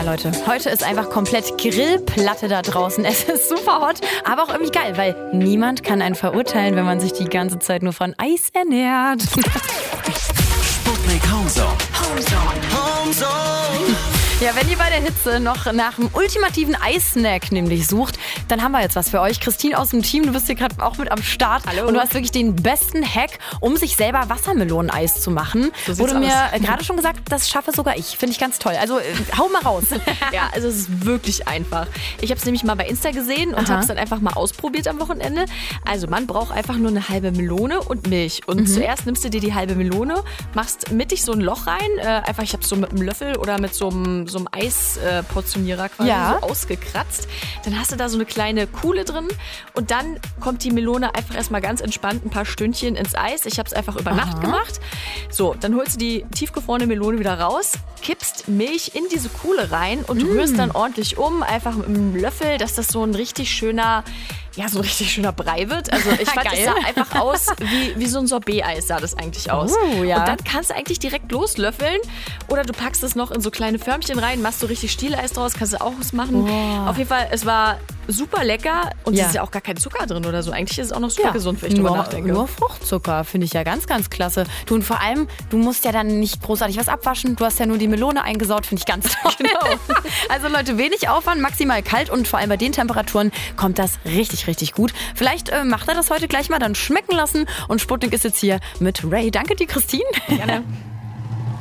Leute, heute ist einfach komplett Grillplatte da draußen. Es ist super hot, aber auch irgendwie geil, weil niemand kann einen verurteilen, wenn man sich die ganze Zeit nur von Eis ernährt. Sputnik Homezone. Ja, wenn ihr bei der Hitze noch nach einem ultimativen Eissnack nämlich sucht, dann haben wir jetzt was für euch. Christine aus dem Team, du bist hier gerade auch mit am Start. Hallo. Und du hast wirklich den besten Hack, um sich selber Wassermeloneneis zu machen. So Wurde mir aus. gerade schon gesagt, das schaffe sogar ich. Finde ich ganz toll. Also hau mal raus. Ja, also es ist wirklich einfach. Ich habe es nämlich mal bei Insta gesehen und habe es dann einfach mal ausprobiert am Wochenende. Also man braucht einfach nur eine halbe Melone und Milch. Und zuerst nimmst du dir die halbe Melone, machst mittig so ein Loch rein. Ich habe es so mit einem Löffel oder mit so einem Eisportionierer quasi so ausgekratzt. Dann hast du da so eine kleine Kuhle drin und dann kommt die Melone einfach erstmal ganz entspannt ein paar Stündchen ins Eis. Ich habe es einfach über Nacht gemacht. So, dann holst du die tiefgefrorene Melone wieder raus, kippst Milch in diese Kuhle rein und rührst dann ordentlich um, einfach mit einem Löffel, dass das so ein richtig schöner Brei wird. Also ich fand, das sah einfach aus wie so ein Sorbet-Eis sah das eigentlich aus. Ja. Und dann kannst du eigentlich direkt loslöffeln oder du packst es noch in so kleine Förmchen rein, machst so richtig Stieleis draus, kannst du auch was machen. Auf jeden Fall, es war super lecker und es ist ja auch gar kein Zucker drin oder so. Eigentlich ist es auch noch super gesund, wenn ich drüber nachdenke. Nur Fruchtzucker, finde ich ja ganz, ganz klasse. Du, und vor allem, du musst ja dann nicht großartig was abwaschen. Du hast ja nur die Melone eingesaut, finde ich ganz toll. Genau. Also Leute, wenig Aufwand, maximal kalt und vor allem bei den Temperaturen kommt das richtig, richtig gut. Vielleicht macht er das heute gleich mal dann schmecken lassen und Sputnik ist jetzt hier mit Ray. Danke dir, Christine. Gerne.